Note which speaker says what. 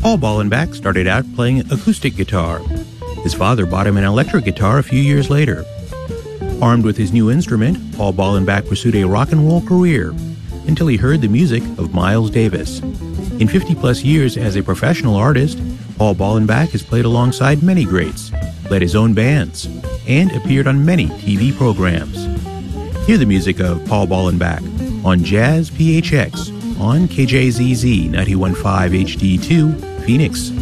Speaker 1: Paul Ballenbach started out playing acoustic guitar. His father bought him an electric guitar a few years later. Armed with his new instrument, Paul Ballenbach pursued a rock and roll career until he heard the music of Miles Davis. In 50-plus years as a professional artist, Paul Ballenbach has played alongside many greats, led his own bands, and appeared on many TV programs. Hear the music of Paul Ballenbach on Jazz PHX on KJZZ 91.5 HD2, Phoenix.